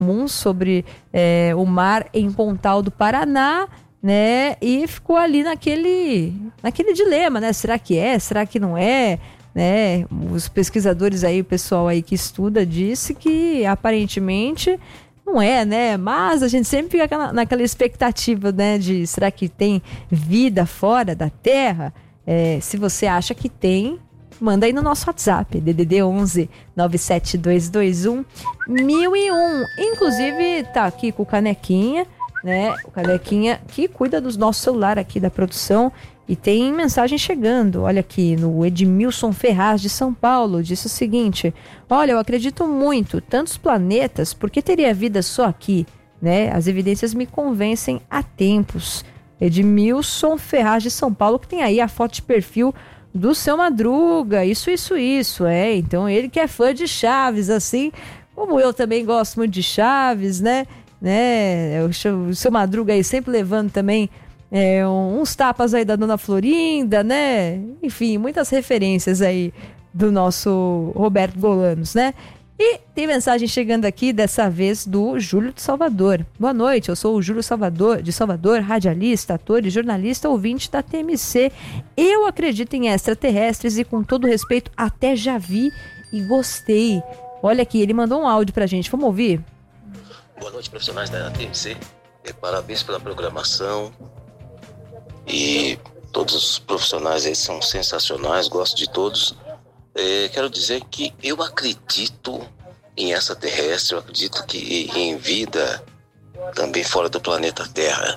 comum sobre o mar em Pontal do Paraná, né? E ficou ali naquele dilema, né? Será que é? Será que não é? Né? Os pesquisadores aí, o pessoal aí que estuda, disse que aparentemente não é, né? Mas a gente sempre fica naquela expectativa, né? De será que tem vida fora da Terra? Se você acha que tem, manda aí no nosso WhatsApp, DDD 11 97221 1001. Inclusive, tá aqui com o Canequinha, né? O Canequinha que cuida do nosso celular aqui da produção. E tem mensagem chegando, olha aqui, no Edmilson Ferraz de São Paulo, disse o seguinte: olha, eu acredito muito, tantos planetas, por que teria vida só aqui? Né? As evidências me convencem há tempos. Edmilson Ferraz de São Paulo, que tem aí a foto de perfil do Seu Madruga, isso, então ele que é fã de Chaves, assim, como eu também gosto muito de Chaves, né? O Seu Madruga aí sempre levando também uns tapas aí da Dona Florinda, né? Enfim, muitas referências aí do nosso Roberto Bolanos, né? E tem mensagem chegando aqui, dessa vez do Júlio de Salvador. Boa noite, eu sou o Júlio de Salvador, radialista, ator e jornalista, ouvinte da TMC. Eu acredito em extraterrestres e, com todo respeito, até já vi e gostei. Olha aqui, ele mandou um áudio pra gente, vamos ouvir? Boa noite, profissionais da TMC. Parabéns pela programação. E todos os profissionais aí são sensacionais, gosto de todos. Quero dizer que eu acredito em extraterrestre, eu acredito que em vida também fora do planeta Terra.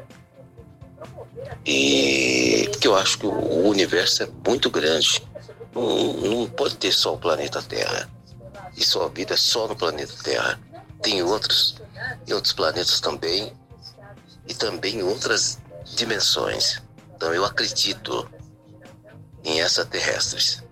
E porque eu acho que o universo é muito grande. Não pode ter só o planeta Terra. E só a vida é só no planeta Terra. Tem outros planetas também. E também outras dimensões. Então eu acredito em extraterrestres.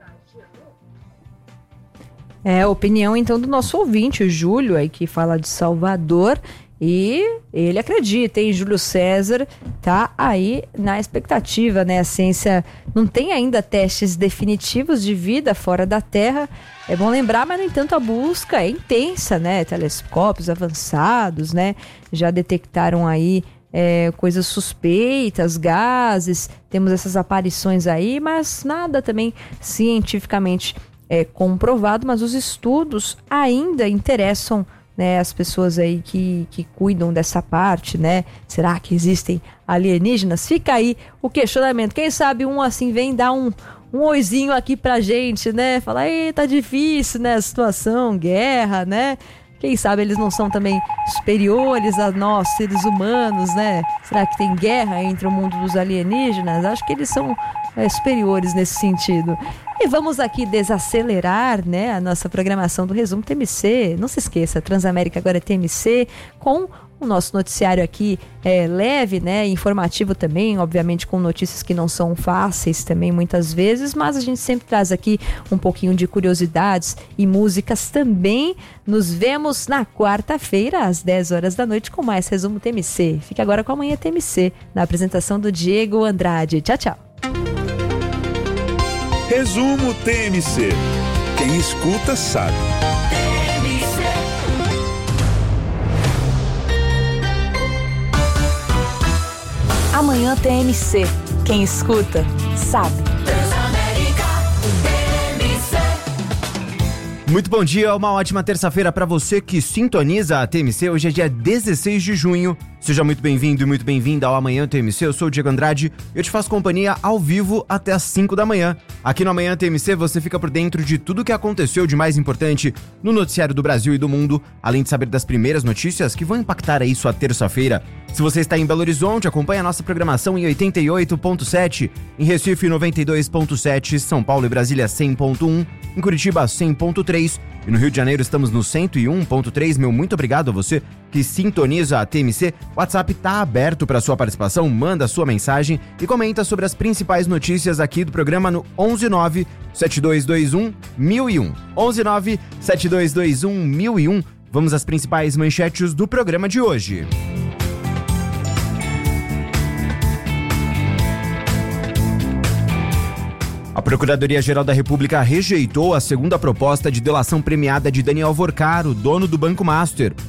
A opinião então do nosso ouvinte, o Júlio, aí que fala de Salvador, e ele acredita, hein? Júlio César tá aí na expectativa, né? A ciência não tem ainda testes definitivos de vida fora da Terra, é bom lembrar, mas no entanto a busca é intensa, né? Telescópios avançados, né? Já detectaram aí coisas suspeitas, gases, temos essas aparições aí, mas nada também cientificamente comprovado, mas os estudos ainda interessam, né, as pessoas aí que cuidam dessa parte, né? Será que existem alienígenas? Fica aí o questionamento. Quem sabe um assim vem dar um oizinho aqui pra gente, né? Falar, tá difícil, né, a situação, guerra, né? Quem sabe eles não são também superiores a nós, seres humanos, né? Será que tem guerra entre o mundo dos alienígenas? Acho que eles são superiores nesse sentido. E vamos aqui desacelerar, né, a nossa programação do Resumo TMC. Não se esqueça, Transamérica agora é TMC, com o nosso noticiário aqui leve, né, informativo também, obviamente com notícias que não são fáceis também muitas vezes, mas a gente sempre traz aqui um pouquinho de curiosidades e músicas também. Nos vemos na quarta-feira, às 10 horas da noite, com mais Resumo TMC. Fique agora com a Manhã TMC, na apresentação do Diego Andrade. Tchau, tchau. Resumo TMC. Quem escuta sabe. Amanhã TMC. Quem escuta sabe. Muito bom dia, uma ótima terça-feira para você que sintoniza a TMC. Hoje é dia 16 de junho. Seja muito bem-vindo e muito bem-vinda ao Amanhã TMC. Eu sou o Diego Andrade e eu te faço companhia ao vivo até às 5 da manhã. Aqui no Amanhã TMC você fica por dentro de tudo o que aconteceu de mais importante no noticiário do Brasil e do mundo, além de saber das primeiras notícias que vão impactar aí sua terça-feira. Se você está em Belo Horizonte, acompanhe a nossa programação em 88.7, em Recife 92.7, São Paulo e Brasília 100.1, em Curitiba 100.3 e no Rio de Janeiro estamos no 101.3. Meu muito obrigado a você que sintoniza a TMC. O WhatsApp está aberto para sua participação, manda sua mensagem e comenta sobre as principais notícias aqui do programa no 119-7221-1001. 119-7221-1001. Vamos às principais manchetes do programa de hoje. A Procuradoria-Geral da República rejeitou a segunda proposta de delação premiada de Daniel Vorcaro, dono do Banco Master.